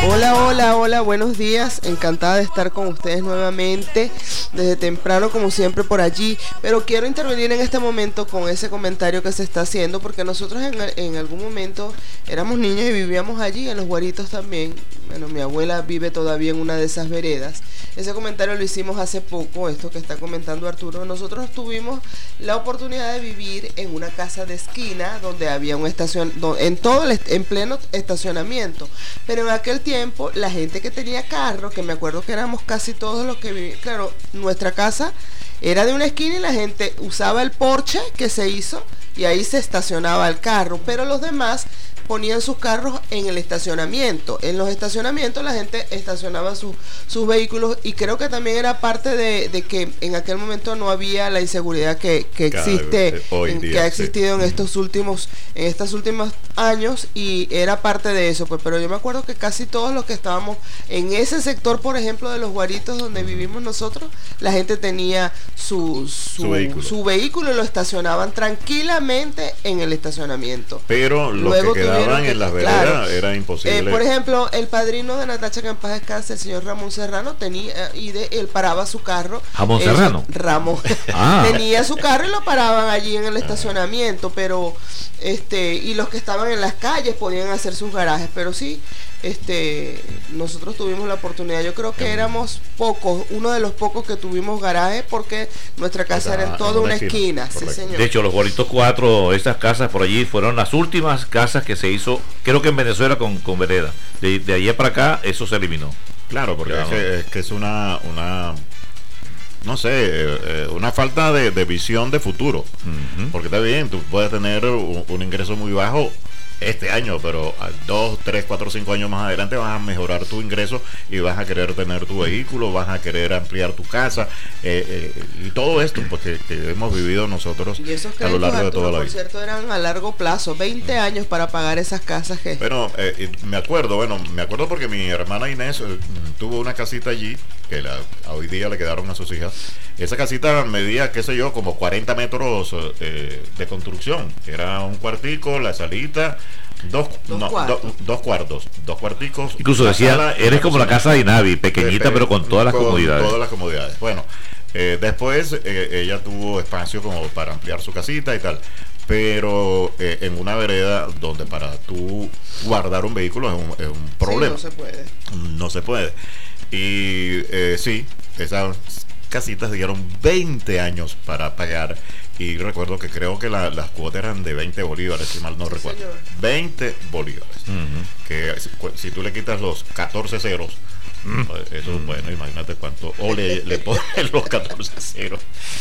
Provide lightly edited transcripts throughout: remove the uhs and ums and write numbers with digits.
Hola, hola, hola, buenos días. Encantada de estar con ustedes nuevamente desde temprano, como siempre, por allí. Pero quiero intervenir en este momento con ese comentario que se está haciendo, porque nosotros en algún momento éramos niños y vivíamos allí, en Los Guaritos también. Bueno, mi abuela vive todavía en una de esas veredas. Ese comentario lo hicimos hace poco, esto que está comentando Arturo. Nosotros tuvimos la oportunidad de vivir en una casa de esquina donde había un en pleno estacionamiento. Pero en aquel tiempo, la gente que tenía carro, que me acuerdo que éramos casi todos los que vivían, claro, nuestra casa era de una esquina y la gente usaba el porche que se hizo y ahí se estacionaba el carro, pero los demás ponían sus carros en el estacionamiento. En los estacionamientos la gente estacionaba sus vehículos, y creo que también era parte de que en aquel momento no había la inseguridad que existe, que ha existido en estos últimos años, y era parte de eso, pues. Pero yo me acuerdo que casi todos los que estábamos en ese sector, por ejemplo, de Los Guaritos, donde vivimos nosotros, la gente tenía su vehículo y lo estacionaban tranquilamente en el estacionamiento. Pero los que quedaban en las veredas, claro, era imposible. Por ejemplo, el padrino de Natacha, que en paz descanse, el señor Ramón Serrano, él paraba su carro. ¿Ramón Serrano? Ramón. Tenía su carro y lo paraban allí en el estacionamiento, pero y los que estaban en las calles podían hacer sus garajes, pero sí, nosotros tuvimos la oportunidad. Yo creo que éramos pocos, uno de los pocos que tuvimos garaje, porque nuestra casa era en toda una esquina. Sí, señor. De hecho, Los Guaritos 4, estas casas por allí fueron las últimas casas que se hizo, creo que en Venezuela con vereda. De allí para acá eso se eliminó. Claro, porque es que es una no sé, una falta de visión de futuro. Porque está bien, tú puedes tener un ingreso muy bajo este año, pero a 2, 3, 4, 5 años más adelante vas a mejorar tu ingreso y vas a querer tener tu vehículo, vas a querer ampliar tu casa, y todo esto pues que hemos vivido nosotros a lo largo de toda la vida. Por cierto, eran a largo plazo, 20 años para pagar esas casas que... Bueno, me acuerdo porque mi hermana Inés tuvo una casita allí, que hoy día le quedaron a sus hijas. Esa casita medía, qué sé yo, como 40 metros de construcción. Era un cuartico, la salita, dos cuarticos. Incluso decía, eres como la casa de Inavi, pequeñita, pero con todas las comodidades. Todas las comodidades. Bueno, después ella tuvo espacio como para ampliar su casita y tal. Pero en una vereda donde para tú guardar un vehículo es un problema. Sí, no se puede. Y sí, esas casitas dieron 20 años para pagar, y recuerdo que creo que las cuotas eran de 20 bolívares, si mal no recuerdo. Señor. 20 bolívares. Que si tú le quitas los 14 ceros, eso es bueno, imagínate cuánto. O le ponen los 14 ceros.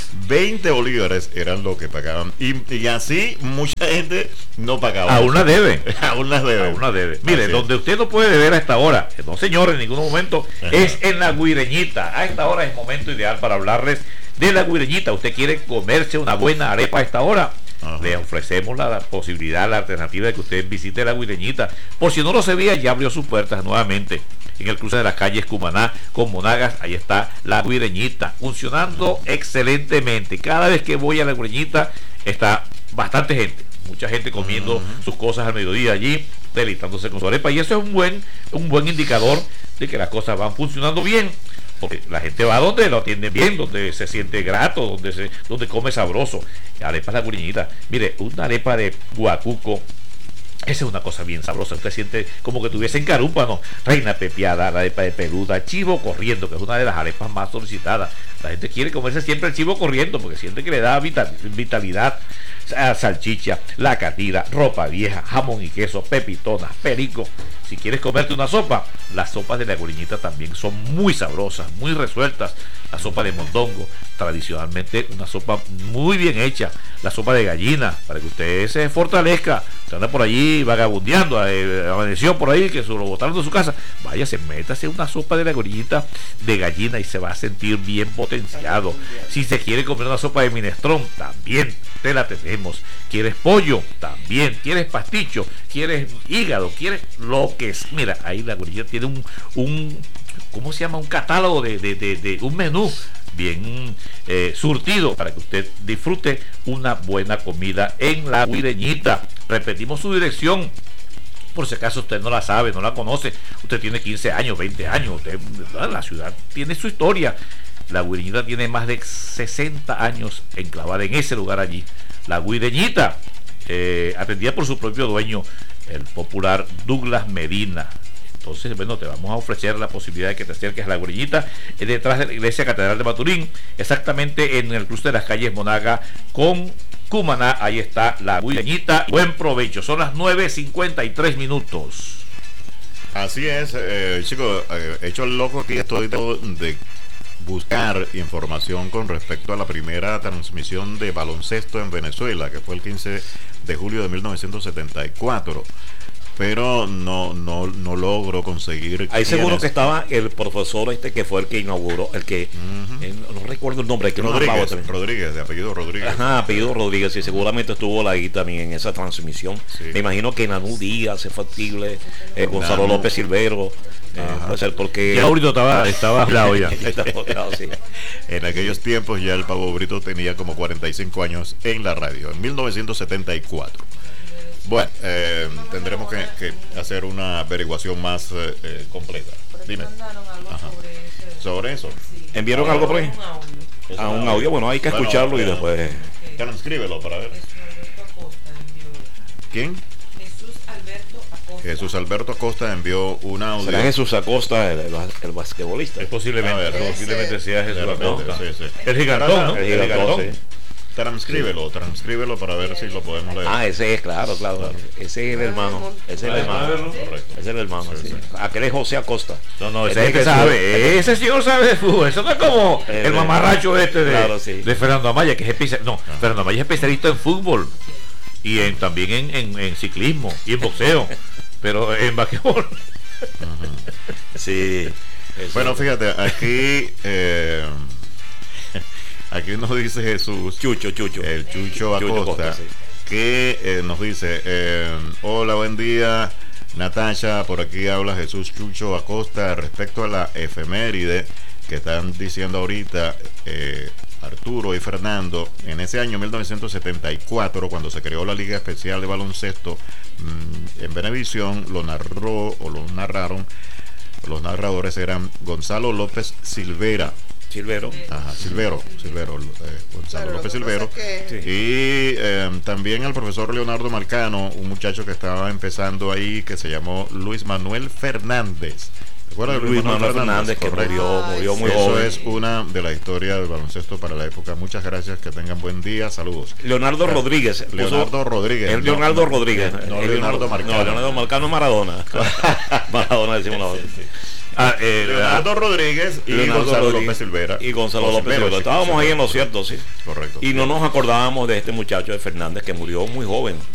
20 bolívares eran lo que pagaban. Y así mucha gente no pagaba. Aún la debe. Aún las debe. Mire, donde usted no puede beber a esta hora, no señor, en ningún momento, es en La Guireñita. A esta hora es el momento ideal para hablarles de La Guireñita. ¿Usted quiere comerse una buena arepa a esta hora? Le ofrecemos la posibilidad, la alternativa de que usted visite La Guireñita. Por si no lo sabía, ya abrió sus puertas nuevamente en el cruce de las calles Cumaná con Monagas. Ahí está La Guireñita, funcionando excelentemente. Cada vez que voy a La Guireñita está bastante gente, mucha gente comiendo sus cosas al mediodía allí, deleitándose con su arepa, y eso es un buen indicador de que las cosas van funcionando bien, porque la gente va donde lo atienden bien, donde se siente grato, donde come sabroso. Arepa La Guireñita. Mire, una arepa de guacuco, esa es una cosa bien sabrosa. Usted siente como que tuviese en Carúpano, reina pepiada, la arepa de peluda, chivo corriendo, que es una de las arepas más solicitadas. La gente quiere comerse siempre el chivo corriendo porque siente que le da vitalidad. Salchicha, la catira, ropa vieja, jamón y queso, pepitonas, perico. Si quieres comerte una sopa, las sopas de La Guireñita también son muy sabrosas, muy resueltas. La sopa de mondongo, tradicionalmente una sopa muy bien hecha. La sopa de gallina, para que usted se fortalezca. Usted anda por allí vagabundeando, amaneció por ahí, que se lo botaron de su casa. Váyase, métase una sopa de La Guireñita de gallina y se va a sentir bien potenciado. Si se quiere comer una sopa de minestrón, también te la tenemos. ¿Quieres pollo? También. ¿Quieres pasticho? ¿Quieres hígado? ¿Quieres lo que es? Mira, ahí La Guireñita tiene un ¿cómo se llama? Un catálogo de un menú bien surtido para que usted disfrute una buena comida en La Guireñita. Repetimos su dirección: por si acaso usted no la sabe, no la conoce, usted tiene 15 años, 20 años, usted, la ciudad tiene su historia. La Guireñita tiene más de 60 años enclavada en ese lugar allí. La Guireñita, atendida por su propio dueño, el popular Douglas Medina. Entonces, bueno, te vamos a ofrecer la posibilidad de que te acerques a La Guireñita, detrás de la iglesia Catedral de Maturín, exactamente en el cruce de las calles Monaga con Cumaná. Ahí está La Guireñita. Buen provecho, son las 9:53 minutos. Así es, chicos, hecho el loco aquí estoy de buscar información con respecto a la primera transmisión de baloncesto en Venezuela, que fue el 15 de julio de 1974. Pero no logro conseguir. Ahí seguro que estaba el profesor que fue el que inauguró, el que no recuerdo el nombre, el que Rodríguez, de apellido Rodríguez. Ajá, apellido Rodríguez, y seguramente estuvo ahí también en esa transmisión. Sí. Me imagino que Nanú Díaz es factible, Gonzalo López Silvero, puede ser porque ya Brito estaba hablado ya. Sí. En aquellos tiempos ya el Pavo Brito tenía como 45 años en la radio, en 1974. Bueno, tendremos que hacer una averiguación más completa. Dime. Sobre eso. ¿Enviaron algo por ahí? Un audio. Bueno, hay que escucharlo y después. Transcríbelo para ver. ¿Quién? Jesús Alberto Acosta envió un audio. ¿Será Jesús Acosta el basquetbolista? Es posiblemente sea Jesús Acosta. Sí. El gigantón, ¿no? El gigantón, sí. Transcríbelo para ver si lo podemos leer. Ese es, claro. Ese es el hermano. Ese es el hermano. Correcto. Ese es el hermano, sí. Aquel es José Acosta. No, ese es el que sabe. Ese señor sabe de fútbol. Eso no es como el mamarracho de Fernando Amaya, que es especialista. No, Fernando Amaya es especialista en fútbol. Y también en ciclismo y en boxeo. Pero en basquetbol. Sí. Bueno, fíjate, aquí... Aquí nos dice Jesús Chucho el Chucho Acosta, sí, que nos dice hola, buen día Natasha, por aquí habla Jesús Chucho Acosta respecto a la efeméride que están diciendo ahorita Arturo y Fernando. En ese año 1974, cuando se creó la Liga Especial de Baloncesto en Venevisión, lo narraron, los narradores eran Gonzalo López Silvero, Gonzalo López Silvero, y también el profesor Leonardo Marcano, un muchacho que estaba empezando ahí, que se llamó Luis Manuel Fernández. ¿Recuerdas de Luis Manuel Fernández, que murió muy joven? Eso es una de la historia del baloncesto para la época. Muchas gracias, que tengan buen día, saludos. Leonardo Rodríguez. Leonardo Rodríguez. No, Leonardo Marcano. No, Leonardo Marcano Maradona. Maradona decimos nosotros. Leonardo Rodríguez y Gonzalo López Silvera. Estábamos ahí en lo cierto, sí. Correcto. Y no nos acordábamos de este muchacho de Fernández que murió muy joven.